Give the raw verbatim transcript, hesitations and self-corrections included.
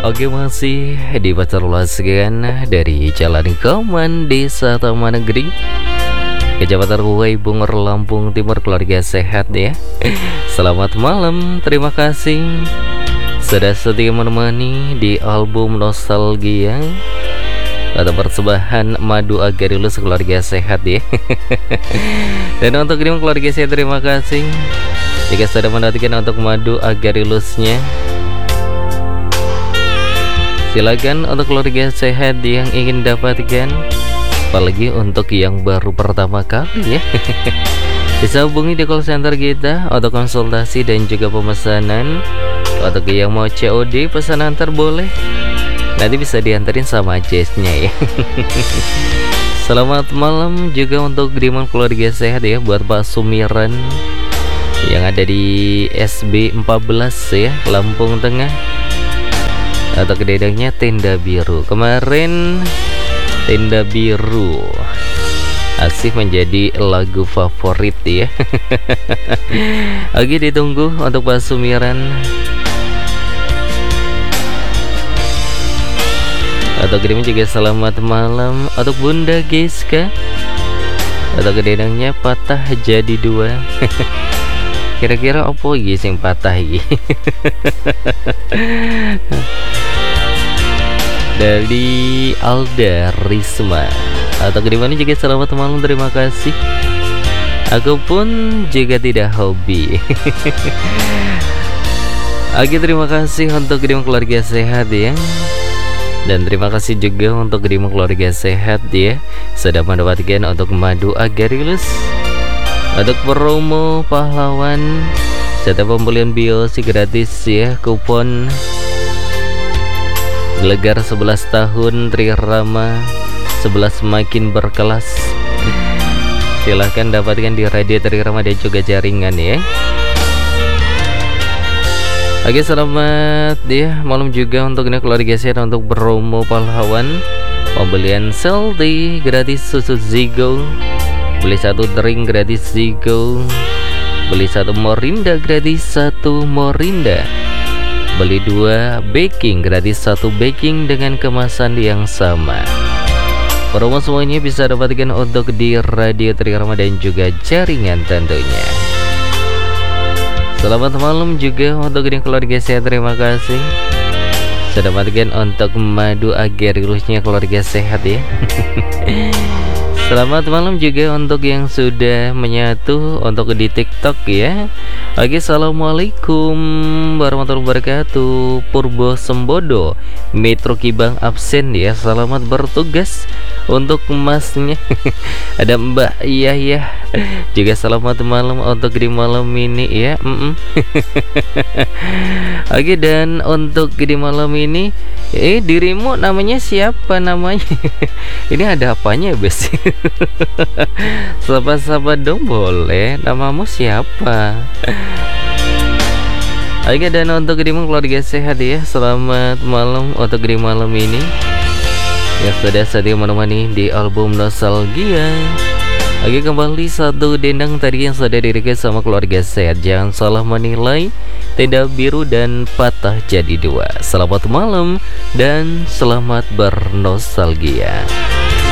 Oke, masih di Pacar Lasgan dari Jalan Kauman, Desa Taman Negeri, Kecamatan Ruwai, Bungur, Lampung Timur. Keluarga sehat ya. Selamat malam, terima kasih sudah setia menemani di album nostalgia atau persembahan Madu Agarilus. Keluarga sehat ya. Dan untuk ini keluarga sehat, terima kasih jika sudah menantikan untuk Madu Agarilusnya. Silakan untuk keluarga sehat yang ingin dapatkan, apalagi untuk yang baru pertama kali ya. Bisa hubungi di call center kita untuk konsultasi dan juga pemesanan. Untuk yang mau C O D pesan antar boleh, nanti bisa diantarin sama Jess-nya ya. Selamat malam juga untuk Diman keluarga sehat ya, buat Pak Sumiran yang ada di S B empat belas ya, Lampung Tengah. Atau kededangnya Tenda Biru. Kemarin Tenda Biru asik menjadi lagu favorit ya. Oke, ditunggu untuk Pak Sumiran. Atau kirim juga selamat malam untuk Bunda Giska. Atau kededangnya Patah Jadi Dua. Kira-kira apa guys yang patah iki? Dari Alda Risma. Atau dimana juga selamat malam, terima kasih. Aku pun juga tidak hobi. Oke, terima kasih untuk kedima keluarga sehat ya. Dan terima kasih juga untuk kedima keluarga sehat ya, sudah mendapatkan untuk Madu Agarilus, untuk promo pahlawan serta pembelian biosi gratis ya, kupon Gelegar sebelas tahun Trirama sebelas makin berkelas. Silahkan dapatkan di radio Trirama dan juga jaringan ya. Oke, selamat ya malam juga untuk ini keluarga sehat, untuk promo pahlawan pembelian Selfie gratis susu Zigo, beli satu drink gratis Zigo, beli satu Morinda gratis satu Morinda, beli dua baking gratis satu baking dengan kemasan yang sama. Promo semuanya bisa dapatkan untuk di radio Trirama dan juga jaringan tentunya. Selamat malam juga untuk ini keluarga sehat, terima kasih sudah dapatkan untuk Madu Agarilusnya keluarga sehat ya. Selamat malam juga untuk yang sudah menyatu untuk di TikTok ya. Oke, assalamualaikum warahmatullahi wabarakatuh. Purbo Sembodo Metro Kibang absen ya, selamat bertugas untuk emasnya. Ada Mbak Iya ya juga selamat malam untuk di malam ini ya. mm -mm. Oke, dan untuk di malam ini eh dirimu namanya siapa namanya? Ini ada apanya bes? Sahabat-sahabat dong boleh, namamu siapa? Oke, dan untuk dirimu keluarga sehat ya, selamat malam untuk di malam ini ya, sudah sedia menemani di album nostalgia. Oke, kembali satu dendang tadi yang sudah di-request sama keluarga sehat. Jangan salah menilai, Tenda Biru dan Patah Jadi Dua. Selamat malam dan selamat bernostalgia.